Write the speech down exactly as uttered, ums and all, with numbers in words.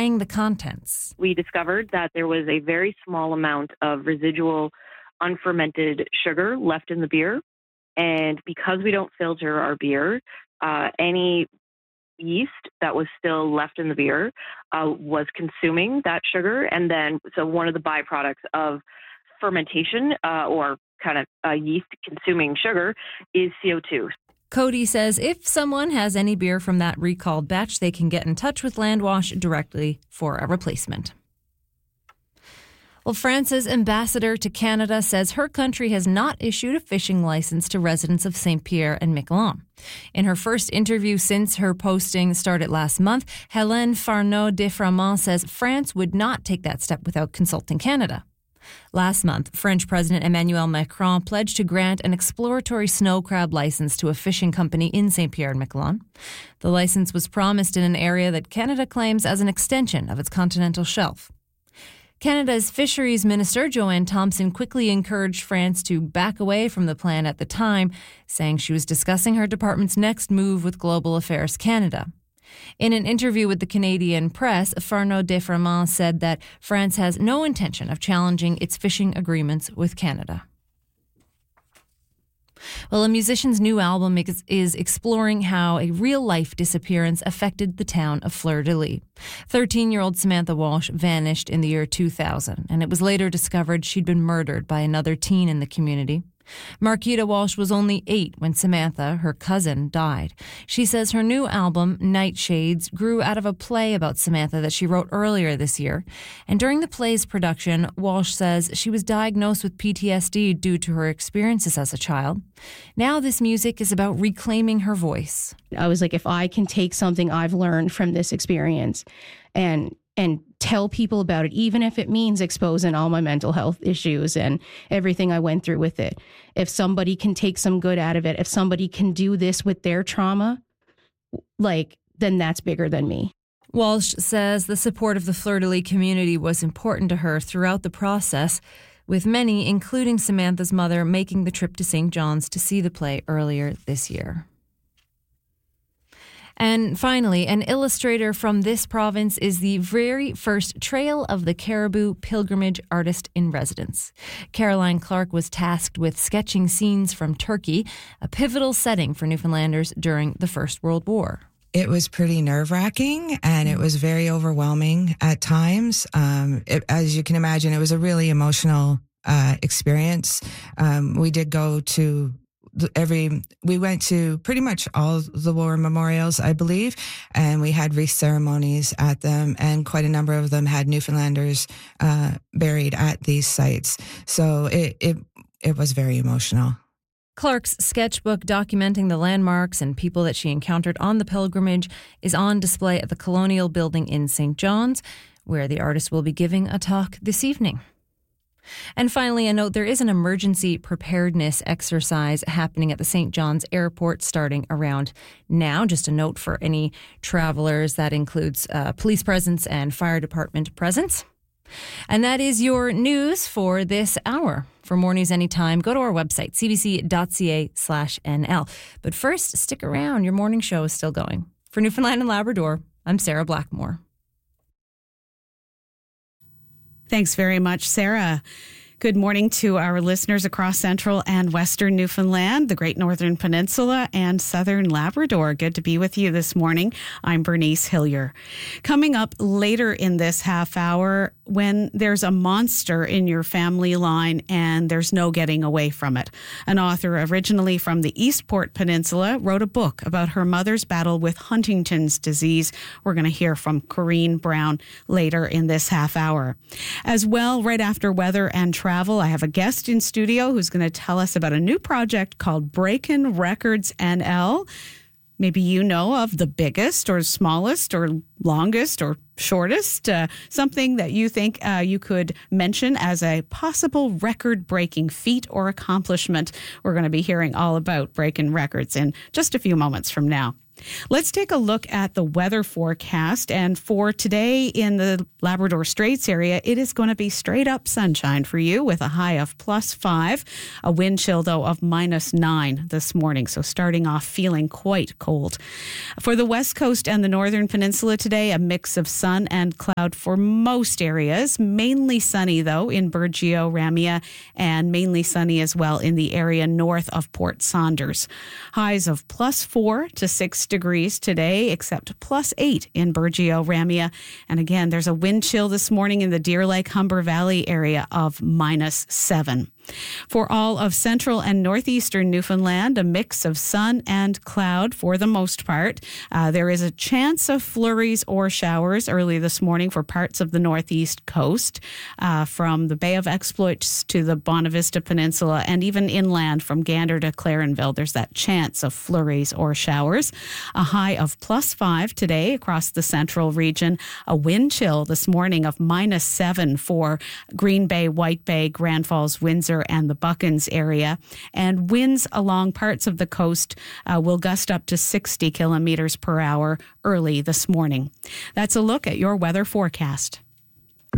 trying the contents. We discovered that there was a very small amount of residual unfermented sugar left in the beer. And because we don't filter our beer, uh, any yeast that was still left in the beer uh, was consuming that sugar. And then, so one of the byproducts of fermentation uh, or kind of uh, yeast consuming sugar is C O two. Cody says if someone has any beer from that recalled batch, they can get in touch with Landwash directly for a replacement. Well, France's ambassador to Canada says her country has not issued a fishing license to residents of Saint Pierre and Miquelon. In her first interview since her posting started last month, Hélène Farneau-Deframant says France would not take that step without consulting Canada. Last month, French President Emmanuel Macron pledged to grant an exploratory snow crab license to a fishing company in Saint Pierre and Miquelon. The license was promised in an area that Canada claims as an extension of its continental shelf. Canada's Fisheries Minister Joanne Thompson quickly encouraged France to back away from the plan at the time, saying she was discussing her department's next move with Global Affairs Canada. In an interview with the Canadian press, Farneau-Deframant said that France has no intention of challenging its fishing agreements with Canada. Well, a musician's new album is exploring how a real-life disappearance affected the town of Fleur-de-Lis. thirteen-year-old Samantha Walsh vanished in the year two thousand, and it was later discovered she'd been murdered by another teen in the community. Marquita Walsh was only eight when Samantha, her cousin, died. She says her new album, Nightshades, grew out of a play about Samantha that she wrote earlier this year. And during the play's production, Walsh says she was diagnosed with P T S D due to her experiences as a child. Now this music is about reclaiming her voice. I was like, if I can take something I've learned from this experience and and tell people about it, even if it means exposing all my mental health issues and everything I went through with it. If somebody can take some good out of it, if somebody can do this with their trauma, like, then that's bigger than me. Walsh says the support of the Fleur-de-Lis community was important to her throughout the process, with many, including Samantha's mother, making the trip to Saint John's to see the play earlier this year. And finally, an illustrator from this province is the very first Trail of the Caribou pilgrimage artist in residence. Caroline Clark was tasked with sketching scenes from Turkey, a pivotal setting for Newfoundlanders during the First World War. It was pretty nerve-wracking, and it was very overwhelming at times. Um, it, as you can imagine, it was a really emotional uh, experience. Um, we did go to every, we went to pretty much all the war memorials, I believe, and we had wreath ceremonies at them, and quite a number of them had Newfoundlanders uh, buried at these sites. So it, it, it was very emotional. Clark's sketchbook documenting the landmarks and people that she encountered on the pilgrimage is on display at the Colonial Building in Saint John's, where the artist will be giving a talk this evening. And finally, a note, there is an emergency preparedness exercise happening at the Saint John's Airport starting around now. Just a note for any travelers, that includes uh, police presence and fire department presence. And that is your news for this hour. For more news anytime, go to our website, cbc.ca slash NL. But first, stick around. Your morning show is still going. For Newfoundland and Labrador, I'm Sarah Blackmore. Thanks very much, Sarah. Good morning to our listeners across central and western Newfoundland, the Great Northern Peninsula, and southern Labrador. Good to be with you this morning. I'm Bernice Hillier. Coming up later in this half hour, when there's a monster in your family line and there's no getting away from it. An author originally from the Eastport Peninsula wrote a book about her mother's battle with Huntington's disease. We're going to hear from Corrine Brown later in this half hour. As well, right after weather and travel, I have a guest in studio who's going to tell us about a new project called Breakin' Records N L. Maybe you know of the biggest or smallest or longest or shortest, uh, something that you think uh, you could mention as a possible record-breaking feat or accomplishment. We're going to be hearing all about breaking records in just a few moments from now. Let's take a look at the weather forecast. And for today in the Labrador Straits area, it is going to be straight up sunshine for you with a high of plus five, a wind chill, though, of minus nine this morning. So starting off feeling quite cold. For the west coast and the northern peninsula today, a mix of sun and cloud for most areas. Mainly sunny, though, in Burgeo, Ramea, and mainly sunny as well in the area north of Port Saunders. Highs of plus four to six degrees today, except plus eight in Burgeo, Ramea. And again, there's a wind chill this morning in the Deer Lake, Humber Valley area of minus seven. For all of central and northeastern Newfoundland, a mix of sun and cloud for the most part. Uh, there is a chance of flurries or showers early this morning for parts of the northeast coast, uh, from the Bay of Exploits to the Bonavista Peninsula, and even inland from Gander to Clarenville. There's that chance of flurries or showers. A high of plus five today across the central region. A wind chill this morning of minus seven for Green Bay, White Bay, Grand Falls, Windsor, and the Buckens area. And winds along parts of the coast uh, will gust up to sixty kilometers per hour early this morning. That's a look at your weather forecast.